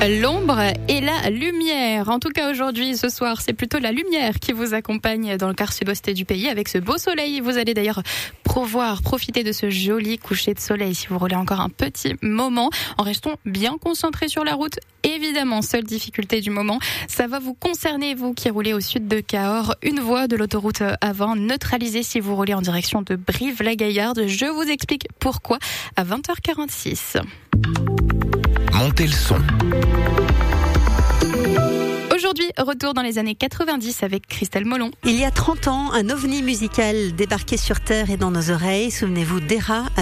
L'ombre et la lumière. En tout cas, aujourd'hui, ce soir, c'est plutôt la lumière qui vous accompagne dans le quart sud-ouest du pays avec ce beau soleil. Vous allez d'ailleurs profiter de ce joli coucher de soleil si vous roulez encore un petit moment en restant bien concentré sur la route. Évidemment, seule difficulté du moment, ça va vous concerner, vous qui roulez au sud de Cahors. Une voie de l'autoroute A20 neutralisée si vous roulez en direction de Brive-la-Gaillarde. Je vous explique pourquoi à 20h46. Montez le son. Aujourd'hui, retour dans les années 90 avec Christelle Molon. Il y a 30 ans, un ovni musical débarquait sur Terre et dans nos oreilles. Souvenez-vous d'Era